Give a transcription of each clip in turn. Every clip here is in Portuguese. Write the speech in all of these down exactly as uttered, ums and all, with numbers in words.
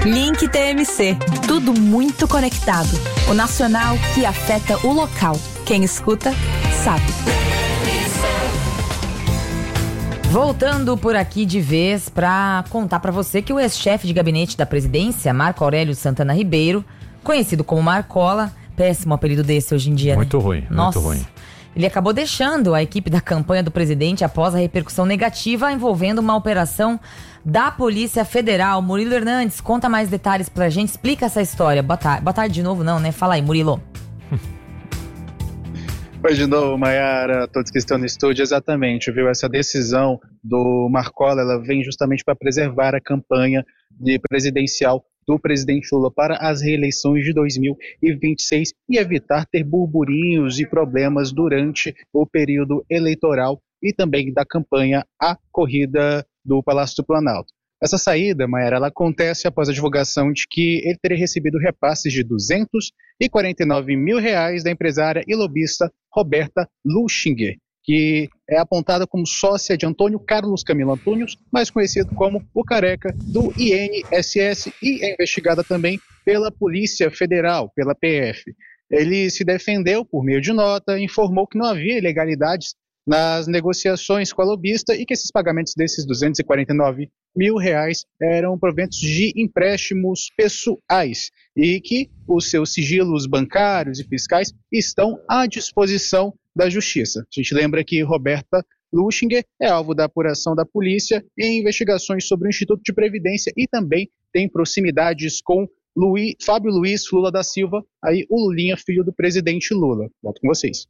Link T M C. Tudo muito conectado. O nacional que afeta o local. Quem escuta, sabe. Voltando por aqui de vez para contar para você que o ex-chefe de gabinete da presidência, Marco Aurélio Santana Ribeiro, conhecido como Marcola, péssimo apelido desse hoje em dia, Muito né? ruim, Nossa. muito ruim. Ele acabou deixando a equipe da campanha do presidente após a repercussão negativa envolvendo uma operação da Polícia Federal. Murilo Hernandes, conta mais detalhes pra gente, explica essa história. Boa tarde, boa tarde de novo não, né? Fala aí, Murilo. Oi de novo, Mayara, todos que estão no estúdio, exatamente, viu? Essa decisão do Marcola, ela vem justamente para preservar a campanha de presidencial do presidente Lula para as reeleições de dois mil e vinte e seis e evitar ter burburinhos e problemas durante o período eleitoral e também da campanha à corrida do Palácio do Planalto. Essa saída, Mayara, ela acontece após a divulgação de que ele teria recebido repasses de duzentos e quarenta e nove mil reais da empresária e lobista Roberta Luchinger, que é apontada como sócia de Antônio Carlos Camilo Antunes, mais conhecido como o Careca, do I N S S, e é investigada também pela Polícia Federal, pela P F. Ele se defendeu por meio de nota, informou que não havia ilegalidades nas negociações com a lobista e que esses pagamentos desses duzentos e quarenta e nove mil reais eram proventos de empréstimos pessoais e que os seus sigilos bancários e fiscais estão à disposição da Justiça. A gente lembra que Roberta Luchinger é alvo da apuração da polícia em investigações sobre o Instituto de Previdência e também tem proximidades com Luiz, Fábio Luiz Lula da Silva, aí o Lulinha, filho do presidente Lula. Volto com vocês.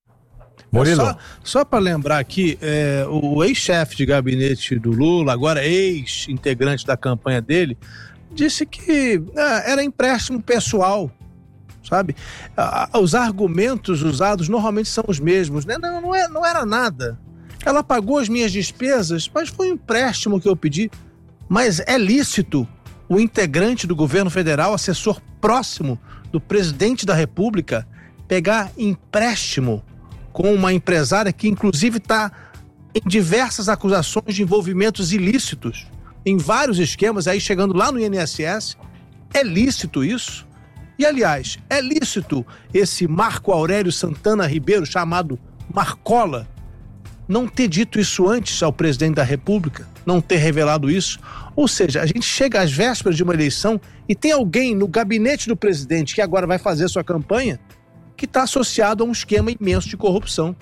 Murilo. Só, só para lembrar aqui, é, o ex-chefe de gabinete do Lula, agora ex-integrante da campanha dele, disse que é, era empréstimo pessoal, sabe? Ah, os argumentos usados normalmente são os mesmos, né? Não, não, é, não era nada. Ela pagou as minhas despesas, mas foi um empréstimo que eu pedi. Mas é lícito o integrante do governo federal, assessor próximo do presidente da República, pegar empréstimo com uma empresária que inclusive está em diversas acusações de envolvimentos ilícitos, em vários esquemas, aí chegando lá no I N S S. É lícito isso? E aliás, é lícito esse Marco Aurélio Santana Ribeiro, chamado Marcola, não ter dito isso antes ao presidente da República, não ter revelado isso? Ou seja, a gente chega às vésperas de uma eleição e tem alguém no gabinete do presidente que agora vai fazer sua campanha que está associado a um esquema imenso de corrupção.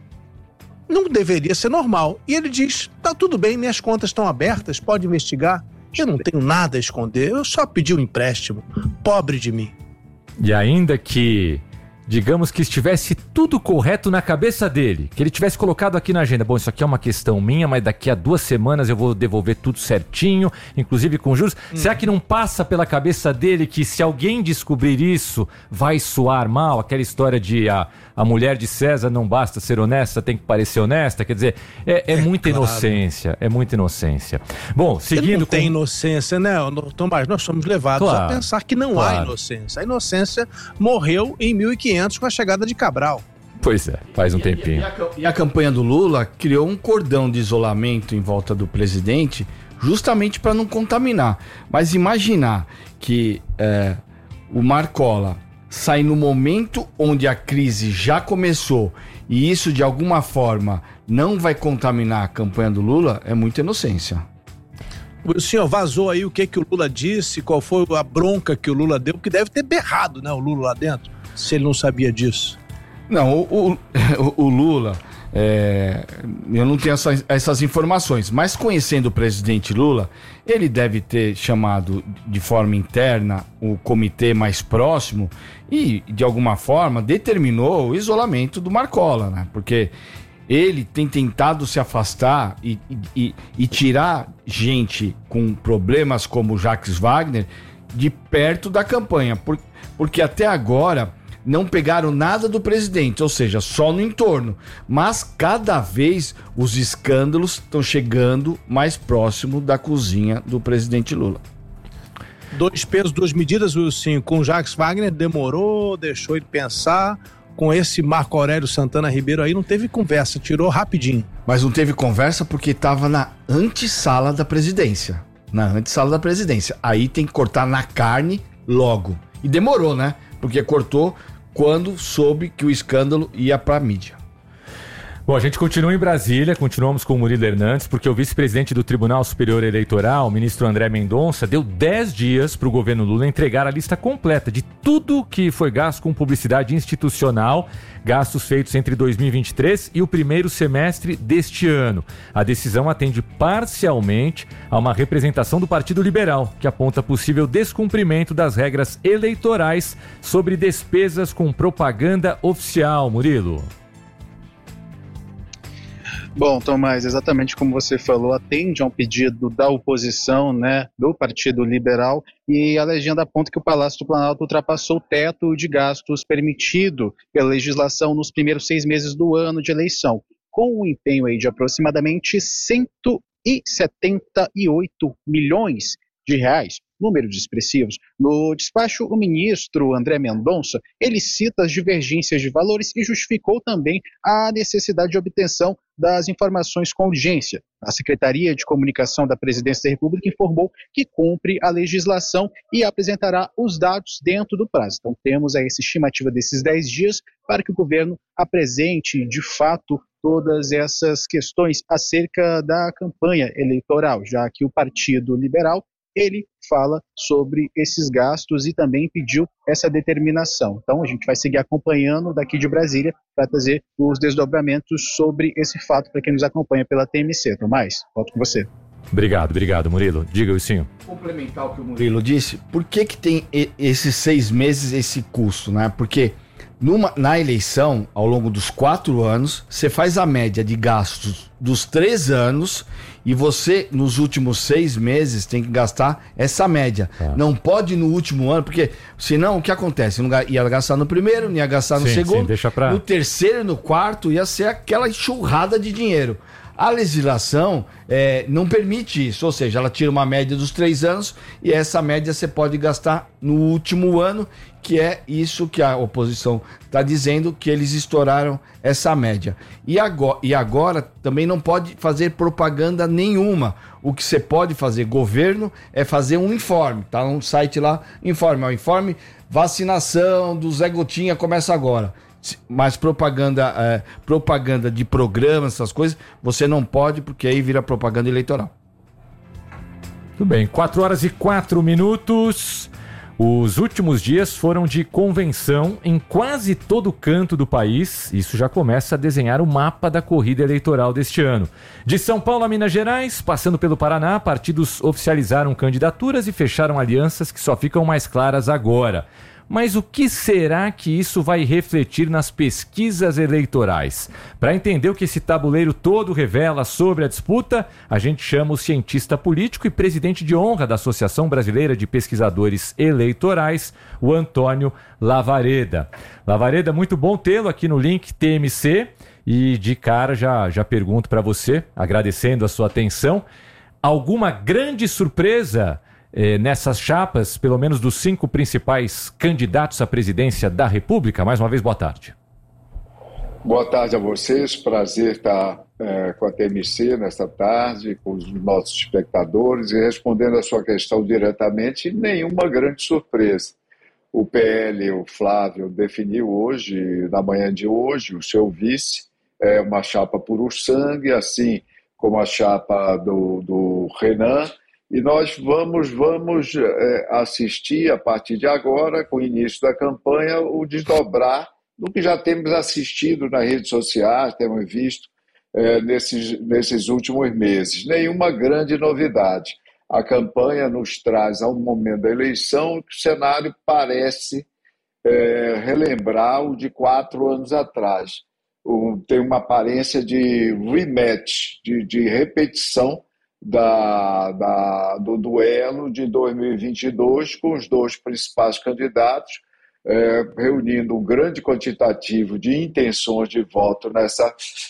Não deveria ser normal. E ele diz, tá tudo bem, minhas contas estão abertas, pode investigar. Eu não tenho nada a esconder, eu só pedi um empréstimo. Pobre de mim. E ainda que, digamos que estivesse tudo correto na cabeça dele, que ele tivesse colocado aqui na agenda, bom, isso aqui é uma questão minha, mas daqui a duas semanas eu vou devolver tudo certinho, inclusive com juros. Hum. Será que não passa pela cabeça dele que se alguém descobrir isso, vai soar mal? Aquela história de a, a mulher de César não basta ser honesta, tem que parecer honesta. Quer dizer, é, é, é muita claro. inocência, é muita inocência. Bom, seguindo... Ele não tem com... inocência, né, Tomás? Nós somos levados claro. a pensar que não claro. há inocência. A inocência morreu em mil e quinhentos com a chegada de Cabral. Pois é, faz um tempinho. E a, e, a, e a campanha do Lula criou um cordão de isolamento em volta do presidente, justamente para não contaminar. Mas imaginar que é, o Marcola sai no momento onde a crise já começou e isso de alguma forma não vai contaminar a campanha do Lula, é muita inocência. O senhor vazou aí o que, que o Lula disse, qual foi a bronca que o Lula deu, porque deve ter berrado, né, o Lula lá dentro, se ele não sabia disso. Não, o, o, o Lula, é, eu não tenho essa, essas informações, mas conhecendo o presidente Lula, ele deve ter chamado de forma interna o comitê mais próximo e, de alguma forma, determinou o isolamento do Marcola, né? Porque ele tem tentado se afastar e, e, e tirar gente com problemas como o Jacques Wagner de perto da campanha, por, porque até agora não pegaram nada do presidente, ou seja, só no entorno. Mas cada vez os escândalos estão chegando mais próximo da cozinha do presidente Lula. Dois pesos, duas medidas, Wilson. Com o Jacques Wagner demorou, deixou ele pensar. Com esse Marco Aurélio Santana Ribeiro aí não teve conversa, tirou rapidinho. Mas não teve conversa porque estava na antessala da presidência. na antessala da presidência. Aí tem que cortar na carne logo. E demorou, né? Porque cortou quando soube que o escândalo ia pra mídia. Bom, a gente continua em Brasília, continuamos com o Murilo Hernandes, porque o vice-presidente do Tribunal Superior Eleitoral, o ministro André Mendonça, deu dez dias para o governo Lula entregar a lista completa de tudo que foi gasto com publicidade institucional, gastos feitos entre dois mil e vinte e três e o primeiro semestre deste ano. A decisão atende parcialmente a uma representação do Partido Liberal, que aponta possível descumprimento das regras eleitorais sobre despesas com propaganda oficial. Murilo. Bom, Tomás, exatamente como você falou, atende a um pedido da oposição, né, do Partido Liberal, e a legenda aponta que o Palácio do Planalto ultrapassou o teto de gastos permitido pela legislação nos primeiros seis meses do ano de eleição, com um empenho aí de aproximadamente cento e setenta e oito milhões de reais. Números expressivos. No despacho, o ministro André Mendonça, ele cita as divergências de valores e justificou também a necessidade de obtenção das informações com urgência. A Secretaria de Comunicação da Presidência da República informou que cumpre a legislação e apresentará os dados dentro do prazo. Então temos aí essa estimativa desses dez dias para que o governo apresente, de fato, todas essas questões acerca da campanha eleitoral, já que o Partido Liberal ele fala sobre esses gastos e também pediu essa determinação. Então, a gente vai seguir acompanhando daqui de Brasília para trazer os desdobramentos sobre esse fato para quem nos acompanha pela T M C. Tomás, volto com você. Obrigado, obrigado, Murilo. Diga, Wilsinho. Complementar o que o Murilo disse, por que que tem esses seis meses esse custo, né? Porque numa, na eleição, ao longo dos quatro anos, você faz a média de gastos dos três anos e você, nos últimos seis meses, tem que gastar essa média. Ah. Não pode no último ano, porque senão o que acontece? Não ia gastar no primeiro, não ia gastar no sim, segundo, sim, deixa pra... no terceiro e no quarto ia ser aquela enxurrada de dinheiro. A legislação é, não permite isso, ou seja, ela tira uma média dos três anos e essa média você pode gastar no último ano, que é isso que a oposição está dizendo, que eles estouraram essa média. E agora, e agora também não pode fazer propaganda nenhuma. O que você pode fazer, governo, é fazer um informe, tá no site lá, informe, ó, informe vacinação do Zé Gotinha começa agora. Mas propaganda, é, propaganda de programas, essas coisas, você não pode, porque aí vira propaganda eleitoral. Tudo bem, quatro horas e quatro minutos. Os últimos dias foram de convenção em quase todo canto do país. Isso já começa a desenhar o mapa da corrida eleitoral deste ano. De São Paulo a Minas Gerais, passando pelo Paraná, partidos oficializaram candidaturas e fecharam alianças que só ficam mais claras agora. Mas o que será que isso vai refletir nas pesquisas eleitorais? Para entender o que esse tabuleiro todo revela sobre a disputa, a gente chama o cientista político e presidente de honra da Associação Brasileira de Pesquisadores Eleitorais, o Antônio Lavareda. Lavareda, muito bom tê-lo aqui no Link T M C. E de cara já, já pergunto para você, agradecendo a sua atenção, alguma grande surpresa Eh, nessas chapas, pelo menos dos cinco principais candidatos à presidência da República? Mais uma vez, boa tarde. Boa tarde a vocês, prazer estar é, com a T M C nesta tarde, com os nossos espectadores, e respondendo a sua questão diretamente, nenhuma grande surpresa. O P L, o Flávio, definiu hoje, na manhã de hoje, o seu vice, é uma chapa puro sangue, assim como a chapa do, do Renan. E nós vamos, vamos é, assistir, a partir de agora, com o início da campanha, o desdobrar do que já temos assistido nas redes sociais, temos visto é, nesses, nesses últimos meses. Nenhuma grande novidade. A campanha nos traz, ao momento da eleição, que o cenário parece é, relembrar o de quatro anos atrás. O, tem uma aparência de rematch, de, de repetição, Da, da, do duelo de dois mil e vinte e dois com os dois principais candidatos, é, reunindo um grande quantitativo de intenções de voto nessa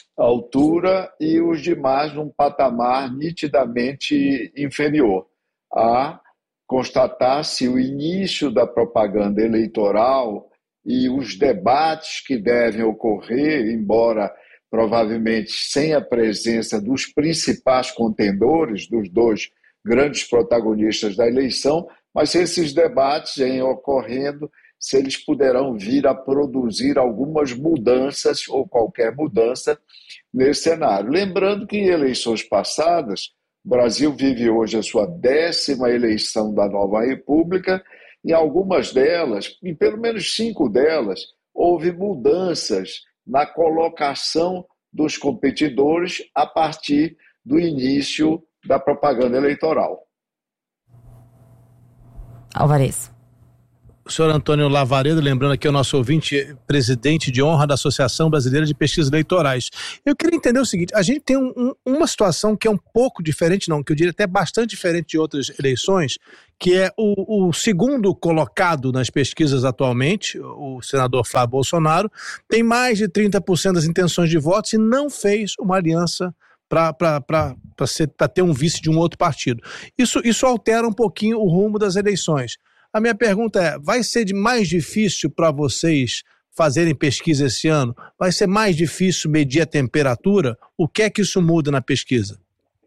altura e os demais num patamar nitidamente inferior. A constatar-se o início da propaganda eleitoral e os debates que devem ocorrer, embora provavelmente sem a presença dos principais contendores, dos dois grandes protagonistas da eleição, mas se esses debates em ocorrendo, se eles poderão vir a produzir algumas mudanças ou qualquer mudança nesse cenário. Lembrando que em eleições passadas, o Brasil vive hoje a sua décima eleição da nova república. Em algumas delas, em pelo menos cinco delas, houve mudanças na colocação dos competidores a partir do início da propaganda eleitoral. Alvarez. O senhor Antônio Lavaredo, lembrando aqui o nosso ouvinte, presidente de honra da Associação Brasileira de Pesquisas Eleitorais. Eu queria entender o seguinte, a gente tem um, um, uma situação que é um pouco diferente, não, que eu diria até bastante diferente de outras eleições, que é o, o segundo colocado nas pesquisas atualmente, o senador Flávio Bolsonaro, tem mais de trinta por cento das intenções de votos e não fez uma aliança para ter um vice de um outro partido. Isso, isso altera um pouquinho o rumo das eleições. A minha pergunta é, vai ser mais difícil para vocês fazerem pesquisa esse ano? Vai ser mais difícil medir a temperatura? O que é que isso muda na pesquisa?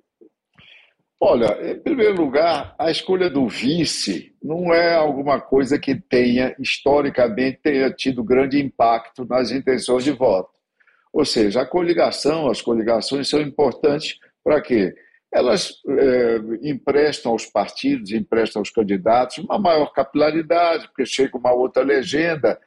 Olha, em primeiro lugar, a escolha do vice não é alguma coisa que tenha, historicamente, tenha tido grande impacto nas intenções de voto. Ou seja, a coligação, as coligações são importantes para quê? Elas é, emprestam aos partidos, emprestam aos candidatos uma maior capilaridade, porque chega uma outra legenda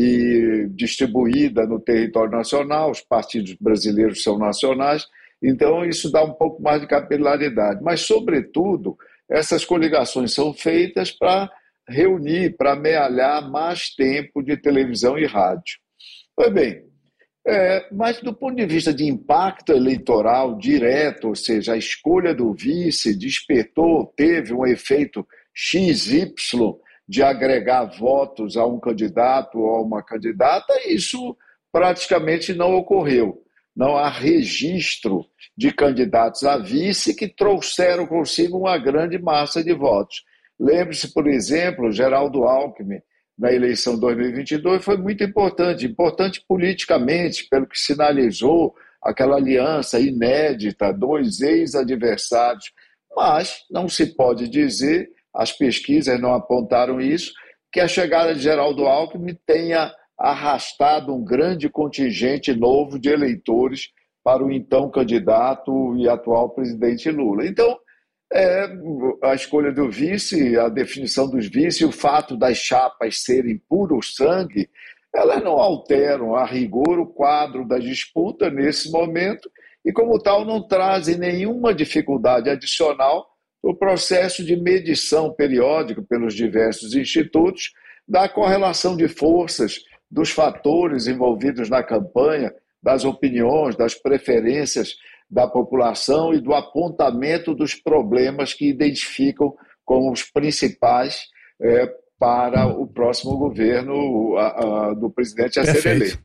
e distribuída no território nacional, os partidos brasileiros são nacionais, então isso dá um pouco mais de capilaridade. Mas, sobretudo, essas coligações são feitas para reunir, para amealhar mais tempo de televisão e rádio. Pois bem, É, mas do ponto de vista de impacto eleitoral direto, ou seja, a escolha do vice despertou, teve um efeito X Y de agregar votos a um candidato ou a uma candidata, isso praticamente não ocorreu. Não há registro de candidatos a vice que trouxeram consigo uma grande massa de votos. Lembre-se, por exemplo, Geraldo Alckmin, na eleição de dois mil e vinte e dois, foi muito importante, importante politicamente, pelo que sinalizou aquela aliança inédita, dois ex-adversários, mas não se pode dizer, as pesquisas não apontaram isso, que a chegada de Geraldo Alckmin tenha arrastado um grande contingente novo de eleitores para o então candidato e atual presidente Lula. Então, É, a escolha do vice, a definição dos vices, o fato das chapas serem puro sangue, elas não alteram a rigor o quadro da disputa nesse momento e, como tal, não trazem nenhuma dificuldade adicional para o processo de medição periódica pelos diversos institutos da correlação de forças, dos fatores envolvidos na campanha, das opiniões, das preferências da população e do apontamento dos problemas que identificam como os principais é, para o próximo governo a, a, do presidente a Perfeito. ser eleito.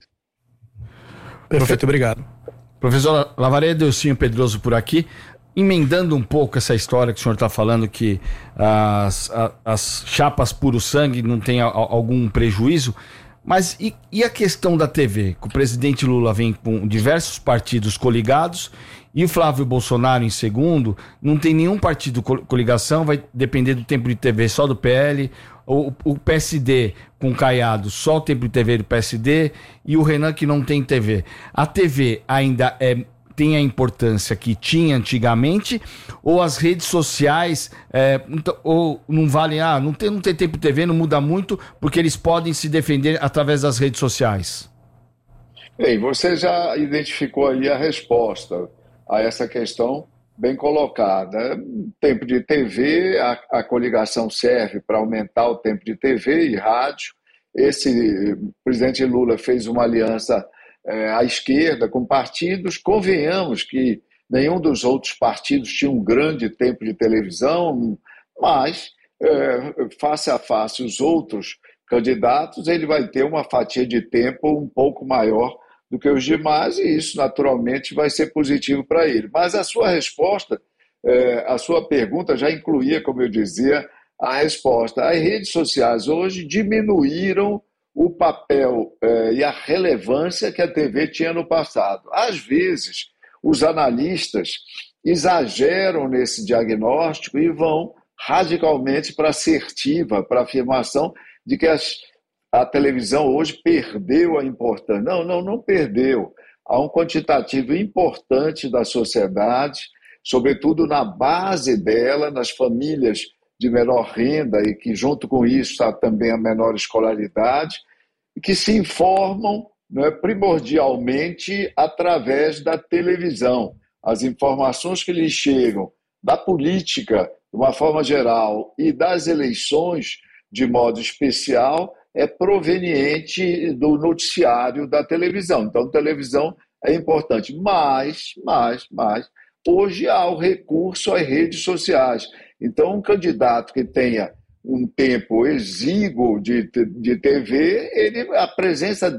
Perfeito, obrigado. Professor Lavaredo, Delcinho Pedroso por aqui. Emendando um pouco essa história que o senhor está falando, que as, a, as chapas puro sangue não tem a, a, algum prejuízo, mas e, e a questão da T V? Que o presidente Lula vem com diversos partidos coligados e o Flávio Bolsonaro em segundo, não tem nenhum partido coligação, vai depender do tempo de T V só do P L, o, o P S D com Caiado só o tempo de T V do P S D e o Renan que não tem T V. A T V ainda é... tem a importância que tinha antigamente, ou as redes sociais é, ou não valem, ah, não tem, não tem tempo de T V, não muda muito, porque eles podem se defender através das redes sociais? Bem, você já identificou aí a resposta a essa questão bem colocada. Tempo de T V, a, a coligação serve para aumentar o tempo de T V e rádio. Esse o presidente Lula fez uma aliança à esquerda, com partidos, convenhamos que nenhum dos outros partidos tinha um grande tempo de televisão, mas é, face a face os outros candidatos, ele vai ter uma fatia de tempo um pouco maior do que os demais e isso naturalmente vai ser positivo para ele. Mas a sua resposta, é, a sua pergunta já incluía, como eu dizia, a resposta. As redes sociais hoje diminuíram o papel eh, e a relevância que a T V tinha no passado. Às vezes, os analistas exageram nesse diagnóstico e vão radicalmente para a assertiva, para a afirmação de que as, a televisão hoje perdeu a importância. Não, não, não perdeu. Há um quantitativo importante da sociedade, sobretudo na base dela, nas famílias de menor renda e que junto com isso está também a menor escolaridade, que se informam, né, primordialmente através da televisão. As informações que lhes chegam da política, de uma forma geral, e das eleições, de modo especial, é proveniente do noticiário da televisão. Então, televisão é importante. Mas, mas, mas, hoje há o recurso às redes sociais. Então, um candidato que tenha um tempo exíguo de, de T V, ele, a presença